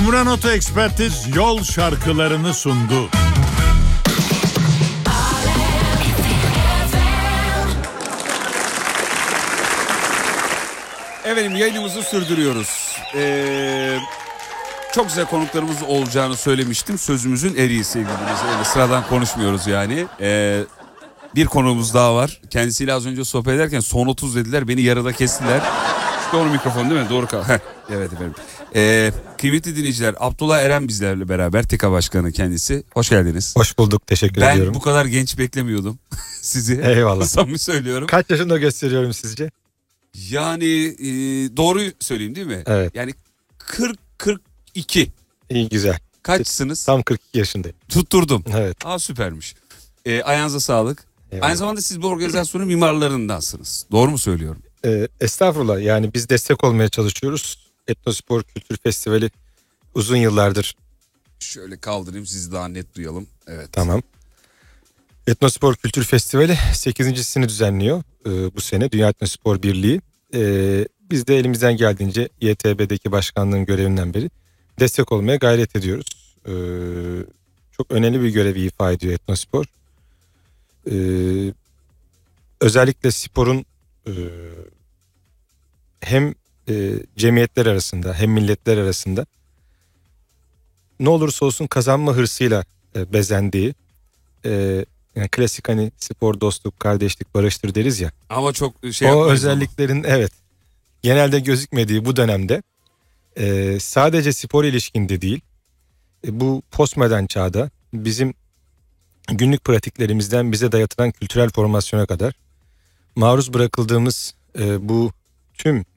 Murat Oto Ekspertiz yol şarkılarını sundu. Efendim yayınımızı sürdürüyoruz. Çok güzel konuklarımız olacağını söylemiştim. Sözümüzün eriği sevgili dinleyiciler. Sıradan konuşmuyoruz yani. Bir konuğumuz daha var. Kendisiyle az önce sohbet ederken son 30 dediler. Beni yarıda kestiler. Doğru mikrofon değil mi? Doğru. Evet efendim. Kıymetli dinleyiciler, Abdullah Eren bizlerle beraber. TİKA Başkanı kendisi. Hoş geldiniz. Hoş bulduk. Teşekkür ediyorum. Ben bu kadar genç beklemiyordum sizi. Eyvallah. Samimi söylüyorum. Kaç yaşında gösteriyorum sizce? Yani doğruyu söyleyeyim değil mi? Evet. Yani 40-42. İyi, güzel. Kaçsınız? Tam 42 yaşındayım. Tutturdum. Evet. Süpermiş. Ayağınıza sağlık. Eyvallah. Aynı zamanda siz bu organizasyonun mimarlarındansınız. Doğru mu söylüyorum? Estağfurullah, yani biz destek olmaya çalışıyoruz. Etnospor Kültür Festivali uzun yıllardır. Şöyle kaldırayım sizi daha net duyalım. Evet. Tamam. Etnospor Kültür Festivali 8.sini düzenliyor bu sene Dünya Etnospor Birliği. Biz de elimizden geldiğince YTB'deki başkanlığın görevinden beri destek olmaya gayret ediyoruz. Çok önemli bir görevi ifa ediyor etnospor. Özellikle sporun hem cemiyetler arasında hem milletler arasında ne olursa olsun kazanma hırsıyla bezendiği, yani klasik hani spor dostluk, kardeşlik, barıştır deriz ya. Ama çok o özelliklerin evet genelde gözükmediği bu dönemde sadece spor ilişkinde değil, bu postmodern çağda bizim günlük pratiklerimizden bize dayatılan kültürel formasyona kadar maruz bırakıldığımız bu tüm